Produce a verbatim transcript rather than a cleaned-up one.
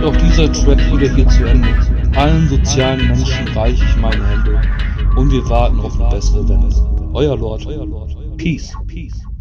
auch dieser Track wieder hier zu Ende. Allen sozialen Menschen reiche ich meine Hände und wir warten auf eine bessere Wende. Euer Lord. Peace. Peace.